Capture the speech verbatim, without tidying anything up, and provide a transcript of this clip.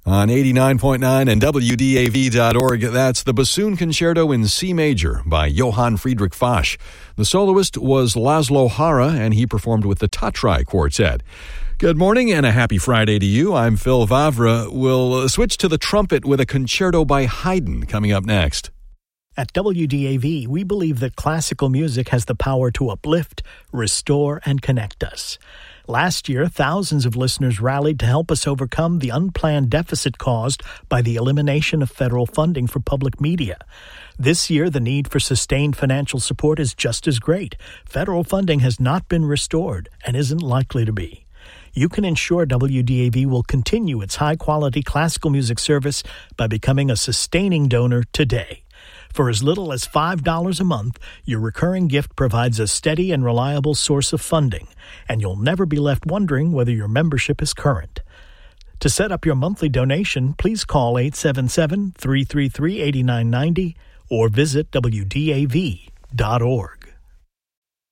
On eighty-nine point nine and W D A V dot org, that's the Bassoon Concerto in C Major by Johann Friedrich Foch. The soloist was Laszlo Hara, and he performed with the Tatrai Quartet. Good morning and a happy Friday to you. I'm Phil Vavra. We'll switch to the trumpet with a concerto by Haydn coming up next. At W D A V, we believe that classical music has the power to uplift, restore, and connect us. Last year, thousands of listeners rallied to help us overcome the unplanned deficit caused by the elimination of federal funding for public media. This year, the need for sustained financial support is just as great. Federal funding has not been restored and isn't likely to be. You can ensure W D A V will continue its high-quality classical music service by becoming a sustaining donor today. For as little as five dollars a month, your recurring gift provides a steady and reliable source of funding, and you'll never be left wondering whether your membership is current. To set up your monthly donation, please call eight seven seven, three three three, eight nine nine zero or visit W D A V dot org.